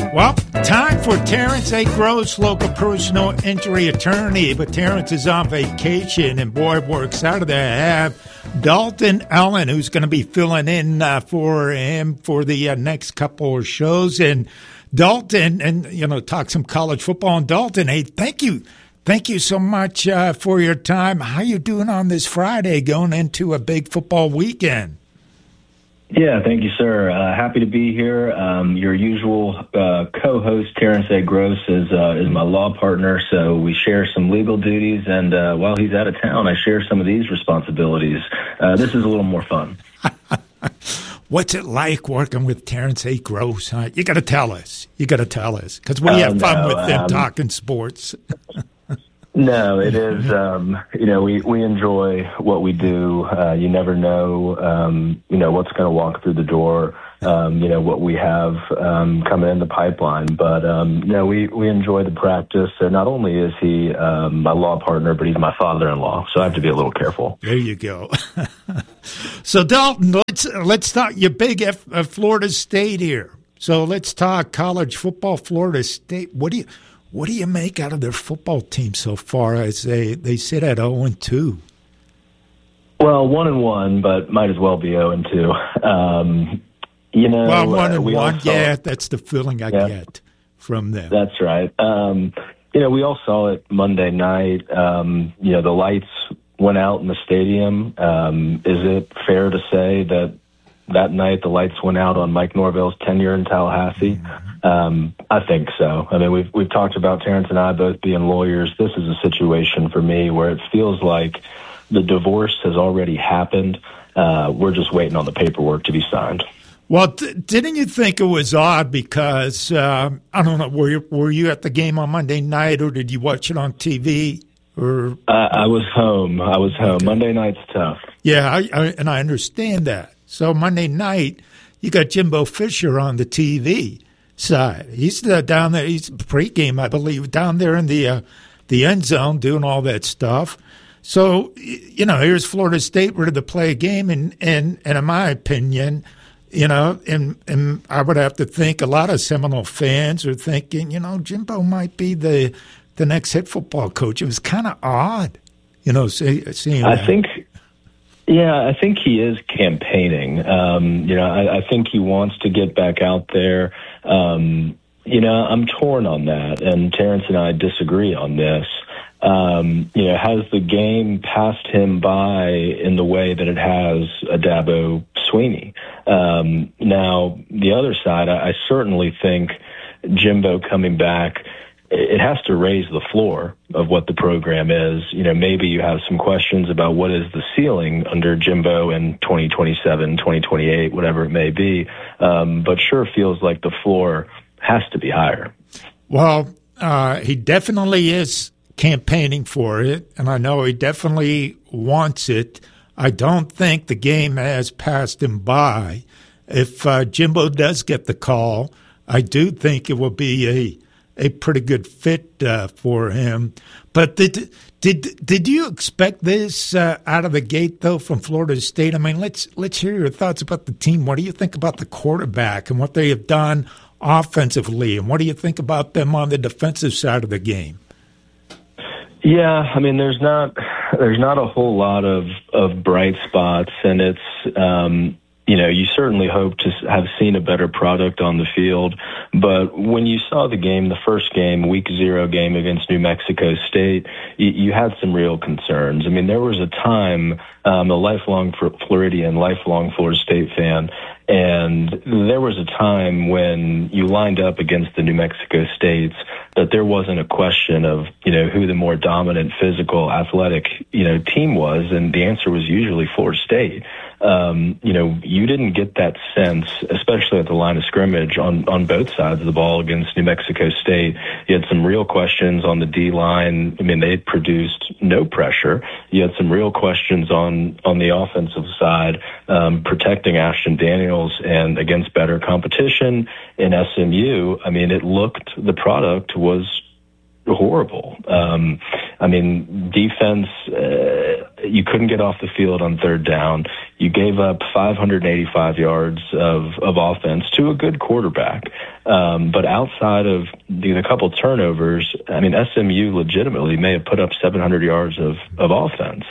Well, time for Terrence A. Gross, local personal injury attorney. But Terrence is on vacation, and boy, we're excited to have Dalton Allen, who's going to be filling in for him for the next couple of shows. And Dalton, and, talk some college football. And Dalton, hey, thank you. Thank you so much for your time. How you doing on this Friday going into a big football weekend? Yeah, thank you, sir. Happy to be here. Your usual co-host, Terrence A. Gross, is my law partner, so we share some legal duties, and while he's out of town, I share some of these responsibilities. This is a little more fun. What's it like working with Terrence A. Gross? Huh? You got to tell us. Because we have fun with them talking sports. No, it is, we enjoy what we do. You never know, what's going to walk through the door, what we have coming in the pipeline. But, we enjoy the practice. And not only is he my law partner, but he's my father-in-law. So I have to be a little careful. There you go. So, Dalton, let's talk. You're big at Florida State here. So let's talk college football, Florida State. What do you make out of their football team so far as they sit at 0-2? Well, 1-1, but might as well be 0-2. Well, 1-1, yeah, that's the feeling I get from them. That's right. We all saw it Monday night. The lights went out in the stadium. Is it fair to say that night the lights went out on Mike Norvell's tenure in Tallahassee? Mm-hmm. I think so. I mean, we've talked about Terrence and I both being lawyers. This is a situation for me where it feels like the divorce has already happened. We're just waiting on the paperwork to be signed. Well, didn't you think it was odd because, I don't know, were you at the game on Monday night or did you watch it on TV? I was home. Okay. Monday night's tough. Yeah, I understand that. So Monday night, you got Jimbo Fisher on the TV side. He's down there. He's pregame, I believe, down there in the end zone doing all that stuff. So, here's Florida State ready to play a game, and in my opinion, and I would have to think a lot of Seminole fans are thinking, Jimbo might be the next head football coach. It was kind of odd, seeing that. I think he is campaigning. I think he wants to get back out there. I'm torn on that, and Terrence and I disagree on this. Has the game passed him by in the way that it has Dabo Swinney? Now, the other side, I certainly think Jimbo coming back, it has to raise the floor of what the program is. Maybe you have some questions about what is the ceiling under Jimbo in 2027, 2028, whatever it may be. But sure feels like the floor has to be higher. Well, he definitely is campaigning for it, and I know he definitely wants it. I don't think the game has passed him by. If Jimbo does get the call, I do think it will be a pretty good fit for him. But did you expect this out of the gate, though, from Florida State? I mean, let's hear your thoughts about the team. What do you think about the quarterback and what they have done offensively, and what do you think about them on the defensive side of the game? Yeah, I mean, there's not a whole lot of bright spots, and it's you certainly hope to have seen a better product on the field. But when you saw the game, the first game, week 0 game against New Mexico State, you had some real concerns. I mean, there was a time, a lifelong Floridian, lifelong Florida State fan, and there was a time when you lined up against the New Mexico States that there wasn't a question of, who the more dominant, physical, athletic, team was, and the answer was usually Florida State. You didn't get that sense, especially at the line of scrimmage on both sides of the ball against New Mexico State. You had some real questions on the D-line. I mean, they had produced no pressure. You had some real questions on the offensive side, protecting Ashton Daniels and against better competition in SMU. I mean, the product was horrible. Defense, you couldn't get off the field on third down. You gave up 585 yards of offense to a good quarterback. But outside of the couple turnovers, I mean, SMU legitimately may have put up 700 yards of offense.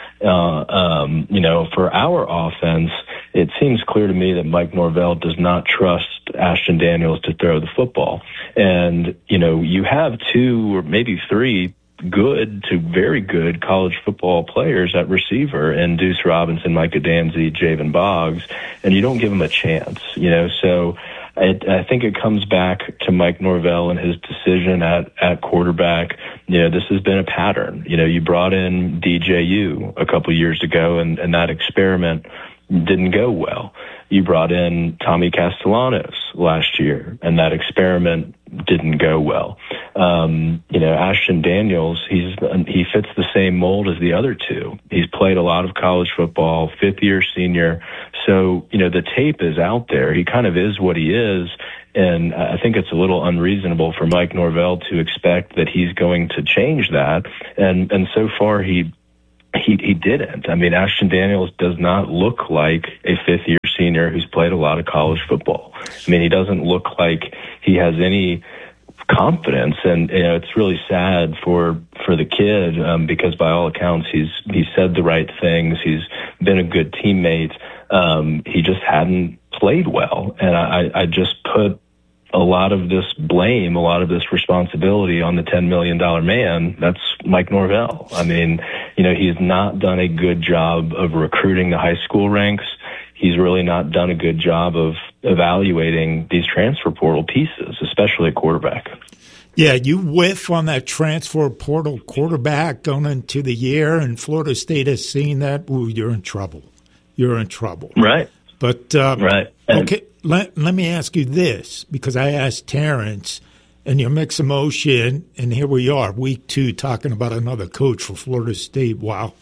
For our offense, it seems clear to me that Mike Norvell does not trust Ashton Daniels to throw the football. And, you have 2 or maybe 3 good to very good college football players at receiver, and Deuce Robinson, Micah Danzy, Javen Boggs, and you don't give them a chance, so I think it comes back to Mike Norvell and his decision at quarterback. This has been a pattern. You brought in DJU a couple years ago, and that experiment didn't go well. You brought in Tommy Castellanos last year, and that experiment didn't go well. Ashton Daniels, he fits the same mold as the other 2. He's played a lot of college football, 5th-year senior. So, the tape is out there. He kind of is what he is. And I think it's a little unreasonable for Mike Norvell to expect that he's going to change that. And so far he didn't. I mean, Ashton Daniels does not look like a 5th-year senior who's played a lot of college football. I mean, he doesn't look like he has any confidence, and it's really sad for the kid because by all accounts he's said the right things. He's been a good teammate. He just hadn't played well, and I just put a lot of this blame, a lot of this responsibility on the $10 million man. That's Mike Norvell. I mean, he has not done a good job of recruiting the high school ranks. He's really not done a good job of evaluating these transfer portal pieces, especially at quarterback. Yeah, you whiff on that transfer portal quarterback going into the year, and Florida State has seen that. Ooh, you're in trouble. You're in trouble. Right. But, right. Okay, let me ask you this, because I asked Terrence, and your mixed emotion, and here we are, week 2, talking about another coach for Florida State. Wow.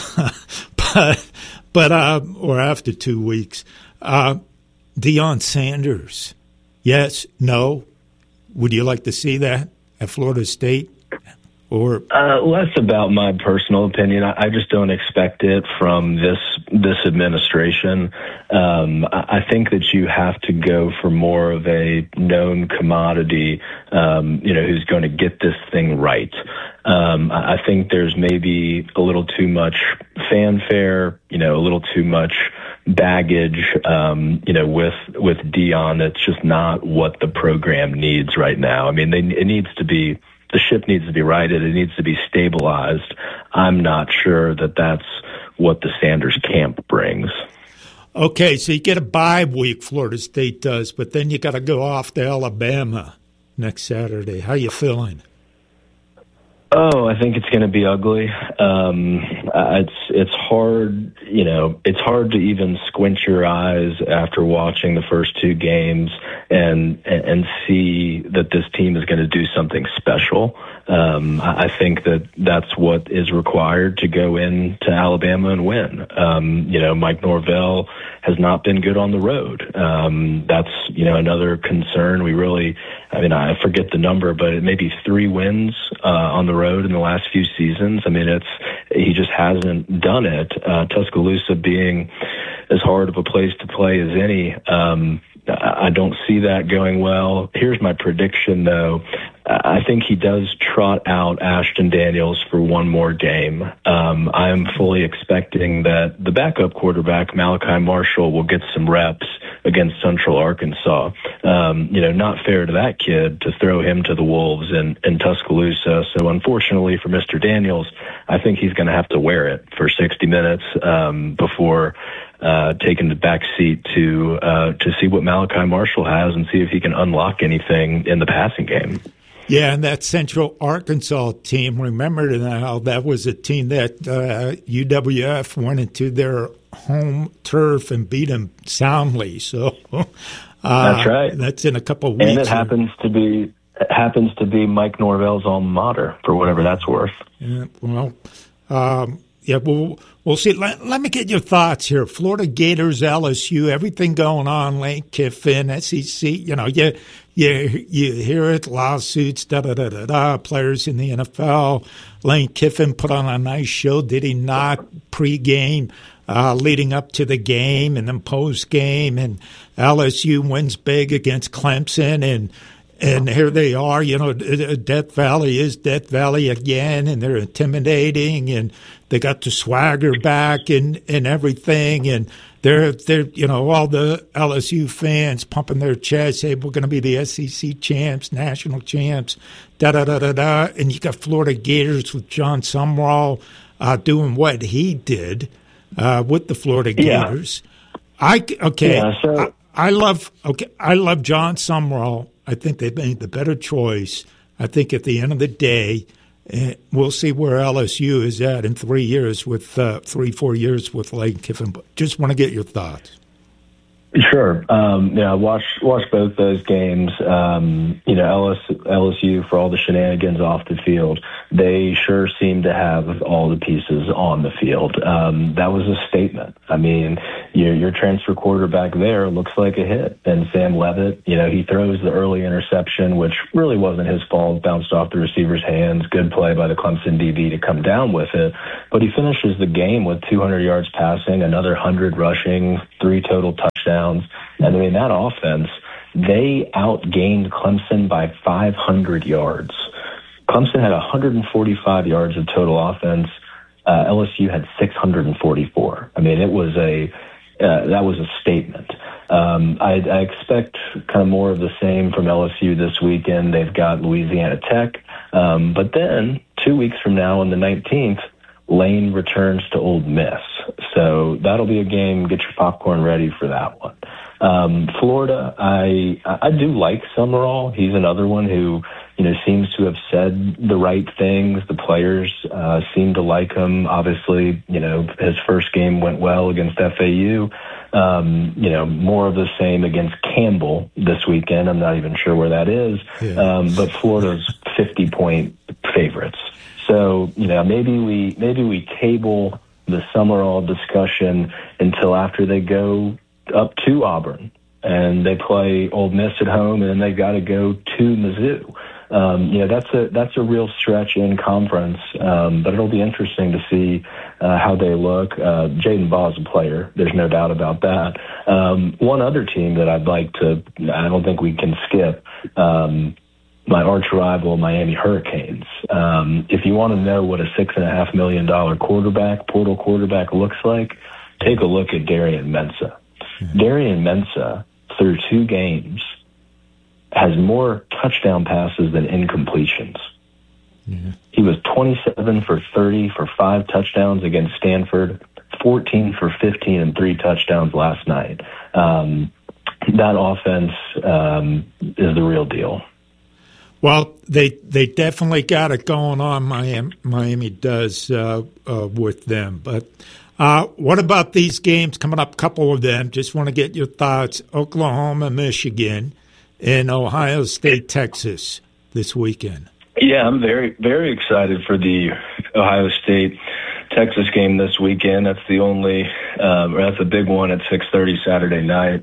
But or after 2 weeks. Deion Sanders, yes, no? Would you like to see that at Florida State? Or less about my personal opinion. I just don't expect it from this administration. I think that you have to go for more of a known commodity, who's going to get this thing right. I think there's maybe a little too much fanfare, a little too much baggage, with Deion. It's just not what the program needs right now. I mean, the ship needs to be righted. It needs to be stabilized. I'm not sure that that's what the Sanders camp brings. Okay, so you get a bye week, Florida State does, but then you got to go off to Alabama next Saturday. How you feeling? Oh, I think it's going to be ugly. It's hard, it's hard to even squint your eyes after watching the first 2 games and see that this team is going to do something special. I think that that's what is required to go into Alabama and win. Mike Norvell has not been good on the road. That's, another concern. I forget the number, but it may be 3 wins on the road in the last few seasons. I mean, he just hasn't done it. Tuscaloosa being as hard of a place to play as any, I don't see that going well. Here's my prediction, though. I think he does trot out Ashton Daniels for one more game. I am fully expecting that the backup quarterback, Malachi Marshall, will get some reps against Central Arkansas. Not fair to that kid to throw him to the wolves in Tuscaloosa. So unfortunately for Mr. Daniels, I think he's going to have to wear it for 60 minutes before taking the back seat to see what Malachi Marshall has and see if he can unlock anything in the passing game. Yeah, and that Central Arkansas team, remember now, that was a team that UWF went into their home turf and beat them soundly. So that's right. That's in a couple of weeks. And it happens to be Mike Norvell's alma mater, for whatever that's worth. Yeah, well, we'll see. Let me get your thoughts here. Florida Gators, LSU, everything going on, Lane Kiffin, SEC, you hear it, lawsuits, players in the NFL. Lane Kiffin put on a nice show, did he not, pregame? leading up to the game and then post game, and LSU wins big against Clemson, and here they are. Death Valley is Death Valley again, and they're intimidating, and they got the swagger back and everything, and they're all the LSU fans pumping their chests, say we're going to be the SEC champs, national champs, da-da-da-da-da. And you got Florida Gators with John Sumrall doing what he did with the Florida Gators. I love John Sumrall. I think they made the better choice. I think at the end of the day, we'll see where LSU is at in 3 years with 4 years with Lane Kiffin. But just want to get your thoughts. Sure. Watch both those games. LSU, for all the shenanigans off the field, they sure seem to have all the pieces on the field. That was a statement. I mean, your transfer quarterback there looks like a hit. And Sam Levitt, he throws the early interception, which really wasn't his fault, bounced off the receiver's hands. Good play by the Clemson DB to come down with it. But he finishes the game with 200 yards passing, another 100 rushing, 3 total touchdowns. And I mean, that offense, they outgained Clemson by 500 yards. Clemson had 145 yards of total offense. LSU had 644. I mean, it was that was a statement. I expect kind of more of the same from LSU this weekend. They've got Louisiana Tech. But then 2 weeks from now on the 19th, Lane returns to Ole Miss. So that'll be a game. Get your popcorn ready for that one. Florida, I do like Summerall. He's another one who, seems to have said the right things. The players seem to like him. Obviously, his first game went well against FAU. More of the same against Campbell this weekend. I'm not even sure where that is. Yeah. But Florida's 50-point favorites. So, maybe we table the Summerall discussion until after they go up to Auburn and they play Ole Miss at home, and then they got to go to Mizzou. That's a real stretch in conference, but it'll be interesting to see how they look. Jaden Baugh is a player. There's no doubt about that. One other team that I don't think we can skip, my arch rival, Miami Hurricanes. If you want to know what a $6.5 million portal quarterback looks like, take a look at Darian Mensah. Mm-hmm. Darian Mensah, through 2 games, has more touchdown passes than incompletions. Mm-hmm. He was 27 for 30 for 5 touchdowns against Stanford, 14 for 15 and 3 touchdowns last night. That offense is the real deal. Well, they definitely got it going on. Miami does with them. But what about these games coming up? A couple of them. Just want to get your thoughts. Oklahoma, Michigan, and Ohio State, Texas this weekend. Yeah, I'm very, very excited for the Ohio State Texas game this weekend. That's the only, that's a big one at 6:30 Saturday night.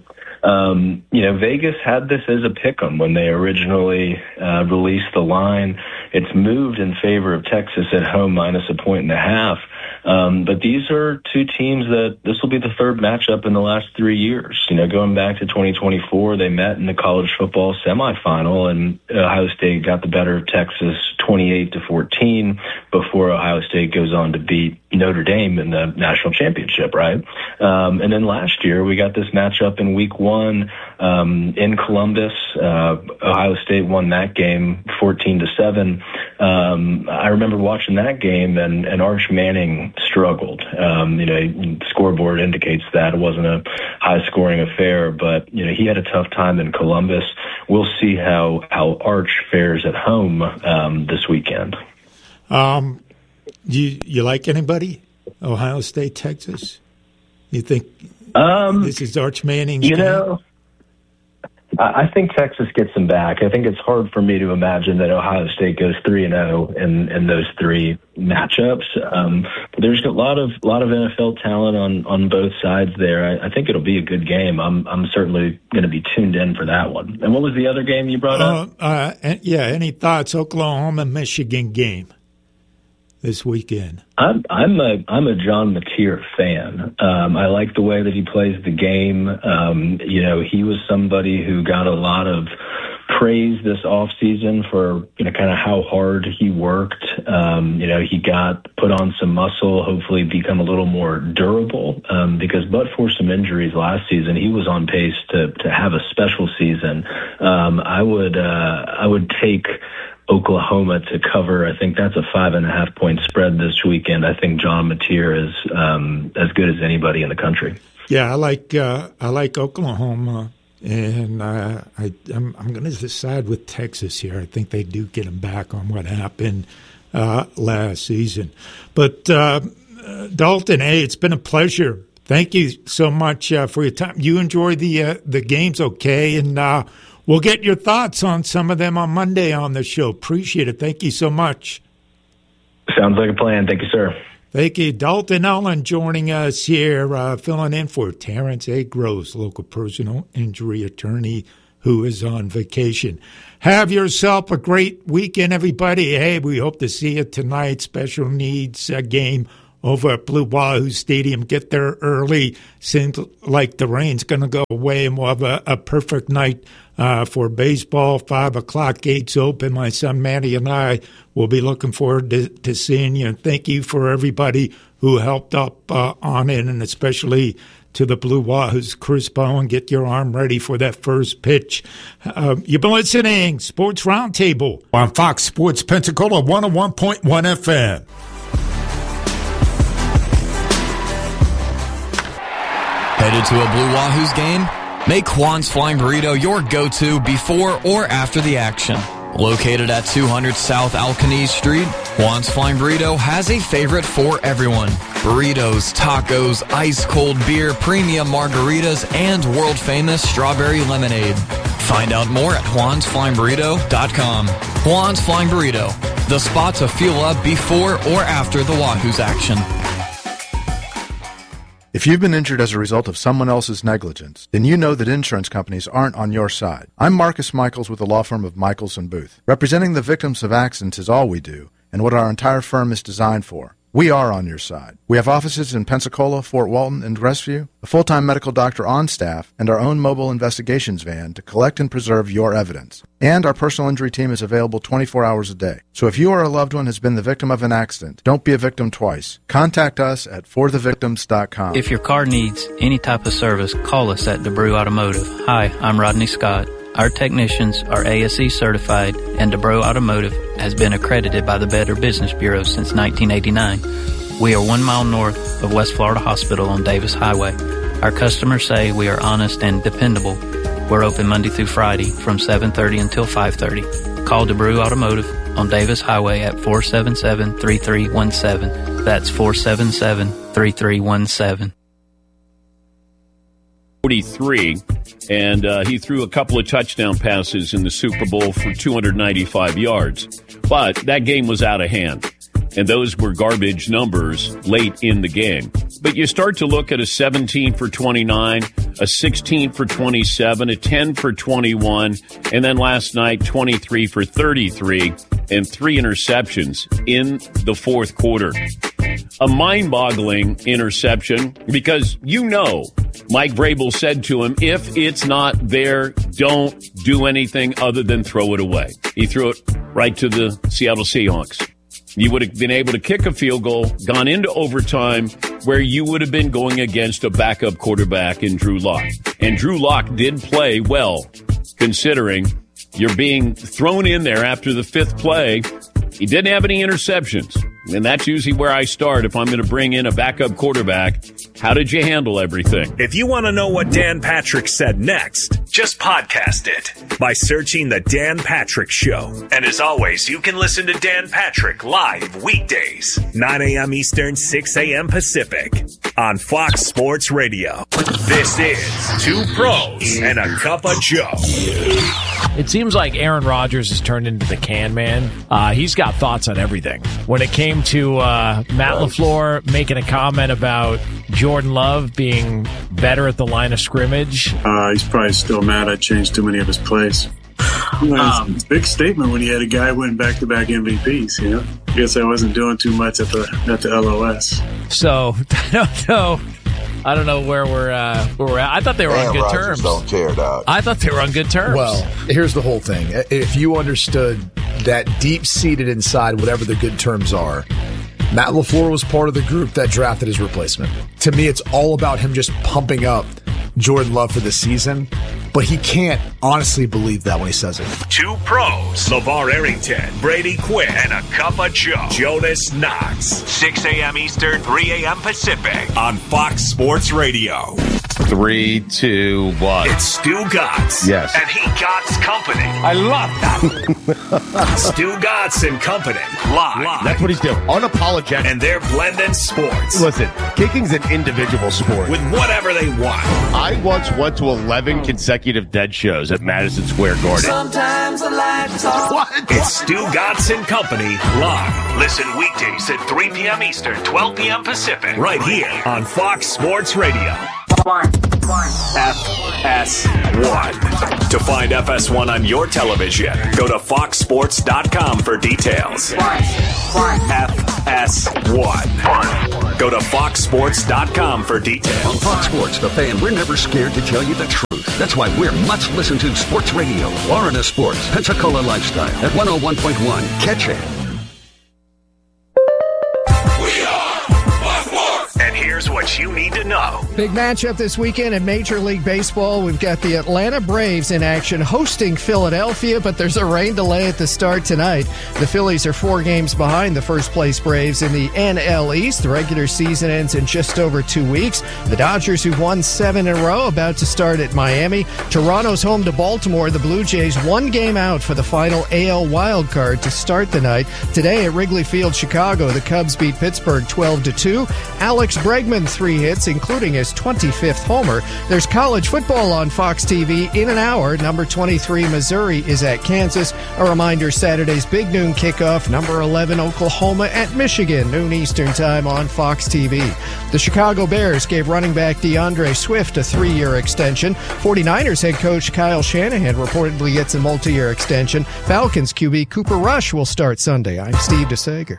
Vegas had this as a pick'em when they originally released the line. It's moved in favor of Texas at home minus 1.5. But these are 2 teams that this will be the 3rd matchup in the last 3 years. Going back to 2024, they met in the college football semifinal, and Ohio State got the better of Texas 28-14 before Ohio State goes on to beat Notre Dame in the national championship, right? And then last year we got this matchup in week 1 in Columbus. Ohio State won that game 14-7. I remember watching that game, and Arch Manning struggled. The scoreboard indicates that it wasn't a high-scoring affair, but he had a tough time in Columbus. We'll see how Arch fares at home this weekend. You like anybody? Ohio State, Texas? You think this is Arch Manning's game? I think Texas gets him back. I think it's hard for me to imagine that Ohio State goes 3-0 in those 3 matchups. But there's a lot of NFL talent on both sides there. I think it'll be a good game. I'm certainly going to be tuned in for that one. And what was the other game you brought up? Any thoughts? Oklahoma, Michigan game. this weekend? I'm a John Mateer fan. I like the way that he plays the game. He was somebody who got a lot of praise this offseason for kind of how hard he worked. He got put on some muscle, hopefully become a little more durable, because but for some injuries last season, he was on pace to have a special season. I would take Oklahoma to cover. I think that's a 5.5 point spread this weekend. I think John Mateer is as good as anybody in the country. Yeah, I like Oklahoma, and I'm going to decide with Texas here. I think they do get him back on what happened last season. But Dalton, hey, it's been a pleasure. Thank you so much for your time. You enjoy the games, okay? And we'll get your thoughts on some of them on Monday on the show. Appreciate it. Thank you so much. Sounds like a plan. Thank you, sir. Thank you. Dalton Ellen joining us here, filling in for Terrence A. Gross, local personal injury attorney who is on vacation. Have yourself a great weekend, everybody. Hey, we hope to see you tonight. Special needs game over at Blue Wahoo Stadium. Get there early. Seems like the rain's going to go away, and we'll have a perfect night for baseball. 5 o'clock, gates open. My son Manny and I will be looking forward to seeing you. And thank you for everybody who helped up on it, and especially to the Blue Wahoos. Chris Bowen, get your arm ready for that first pitch. You've been listening Sports Roundtable on Fox Sports Pensacola 101.1 FM. Headed to a Blue Wahoos game? Make Juan's Flying Burrito your go-to before or after the action. Located at 200 South Alcanese Street, Juan's Flying Burrito has a favorite for everyone. Burritos, tacos, ice-cold beer, premium margaritas, and world-famous strawberry lemonade. Find out more at juansflyingburrito.com. Juan's Flying Burrito, the spot to fuel up before or after the Wahoos action. If you've been injured as a result of someone else's negligence, then you know that insurance companies aren't on your side. I'm Marcus Michaels with the law firm of Michaels & Booth. Representing the victims of accidents is all we do, and what our entire firm is designed for. We are on your side. We have offices in Pensacola, Fort Walton, and Crestview, a full-time medical doctor on staff, and our own mobile investigations van to collect and preserve your evidence. And our personal injury team is available 24 hours a day. So if you or a loved one has been the victim of an accident, don't be a victim twice. Contact us at forthevictims.com. If your car needs any type of service, call us at DeBrew Automotive. Hi, I'm Rodney Scott. Our technicians are ASE certified, and DeBrew Automotive has been accredited by the Better Business Bureau since 1989. We are 1 mile north of West Florida Hospital on Davis Highway. Our customers say we are honest and dependable. We're open Monday through Friday from 7:30 until 5:30. Call DeBrew Automotive on Davis Highway at 477-3317. That's 477-3317. 43, and he threw a couple of touchdown passes in the Super Bowl for 295 yards. But that game was out of hand, and those were garbage numbers late in the game. But you start to look at a 17 for 29, a 16 for 27, a 10 for 21, and then last night 23 for 33 and 3 interceptions in the fourth quarter. A mind-boggling interception because Mike Vrabel said to him, if it's not there, don't do anything other than throw it away. He threw it right to the Seattle Seahawks. You would have been able to kick a field goal, gone into overtime, where you would have been going against a backup quarterback in Drew Lock. And Drew Lock did play well, considering you're being thrown in there after the fifth play. He didn't have any interceptions. And that's usually where I start if I'm going to bring in a backup quarterback. How did you handle everything? If you want to know what Dan Patrick said next, just podcast it by searching The Dan Patrick Show. And as always, you can listen to Dan Patrick live weekdays, 9 a.m. Eastern, 6 a.m. Pacific on Fox Sports Radio. This is Two Pros and a Cup of Joe. It seems like Aaron Rodgers has turned into the can man. He's got thoughts on everything. When it came to Matt LaFleur making a comment about Jordan Love being better at the line of scrimmage. He's probably still mad I changed too many of his plays. It's a big statement when you had a guy win back-to-back MVPs, you know? I guess I wasn't doing too much at the LOS. So, I don't know where we're at. I thought they were on good terms. Don't care, dog. I thought they were on good terms. Well, here's the whole thing. If you understood that deep-seated inside whatever the good terms are, Matt LaFleur was part of the group that drafted his replacement. To me, it's all about him just pumping up Jordan Love for the season, but he can't honestly believe that when he says it. Two pros, LeVar Arrington, Brady Quinn, and a cup of Joe, Jonas Knox. 6 a.m. Eastern, 3 a.m. Pacific on Fox Sports Radio. 3, 2, 1. It's Stu Gatz. Yes. And he Gatz Company. I love that. Stu Gatz and Company. Live. That's what he's doing. Unapologetic. And they're blending sports. Listen, kicking's an individual sport. With whatever they want. I once went to 11 consecutive Dead shows at Madison Square Garden. Sometimes I like to talk. What? It's Stu Gatz and Company live. Listen weekdays at 3 p.m. Eastern, 12 p.m. Pacific. Right here on Fox Sports Radio. FS1. To find FS1 on your television, go to foxsports.com for details. FS1. Go to foxsports.com for details. On Fox Sports, The Fan, we're never scared to tell you the truth. That's why we're much listened to sports radio. Florida Sports, Pensacola Lifestyle at 101.1. Catch it. Here's what you need to know. Big matchup this weekend in Major League Baseball. We've got the Atlanta Braves in action hosting Philadelphia, but there's a rain delay at the start tonight. The Phillies are 4 games behind the first-place Braves in the NL East. The regular season ends in just over 2 weeks. The Dodgers, who've won 7 in a row, about to start at Miami. Toronto's home to Baltimore. The Blue Jays 1 game out for the final AL wildcard to start the night. Today at Wrigley Field, Chicago, the Cubs beat Pittsburgh 12-2. Alex Bregman 3 hits, including his 25th homer. There's college football on Fox TV in an hour. Number 23, Missouri, is at Kansas. A reminder, Saturday's big noon kickoff. Number 11, Oklahoma at Michigan, noon Eastern time on Fox TV. The Chicago Bears gave running back DeAndre Swift a 3-year extension. 49ers head coach Kyle Shanahan reportedly gets a multi-year extension. Falcons QB Cooper Rush will start Sunday. I'm Steve DeSager.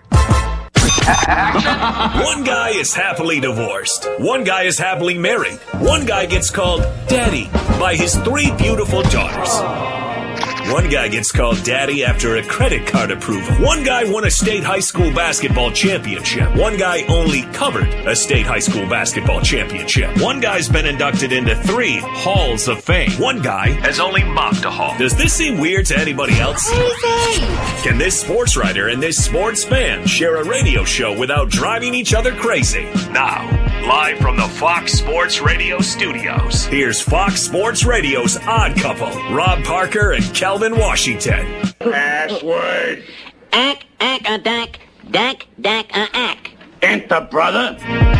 One guy is happily divorced. One guy is happily married. One guy gets called Daddy by his 3 beautiful daughters. One guy gets called Daddy after a credit card approval. One guy won a state high school basketball championship. One guy only covered a state high school basketball championship. One guy's been inducted into 3 halls of fame. One guy has only mopped a hall. Does this seem weird to anybody else? Can this sports writer and this sports fan share a radio show without driving each other crazy? Now, live from the Fox Sports Radio studios, here's Fox Sports Radio's odd couple, Rob Parker and Kelvin Washington. Password. Ack, ack, a dack, dack, dack, a ack. Enter, brother.